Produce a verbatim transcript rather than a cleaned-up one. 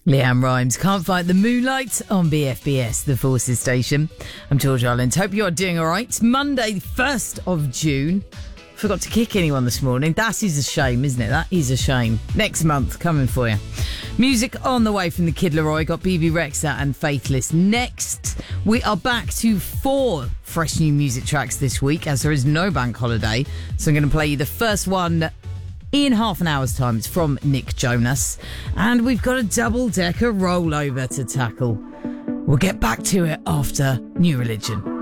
Leanne Rhymes, Can't Fight the Moonlight on B F B S, the Forces Station. I'm George Ireland. Hope you're doing all right. It's Monday, first of June. Forgot to kick anyone this morning. That is a shame, isn't it? That is a shame. Next month, coming for you. Music on the way from the Kid Laroi. Got B B Rexha and Faithless. Next, we are back to four fresh new music tracks this week, as there is no bank holiday. So I'm going to play you the first one in half an hour's time. It's from Nick Jonas. And we've got a double-decker rollover to tackle. We'll get back to it after New Religion.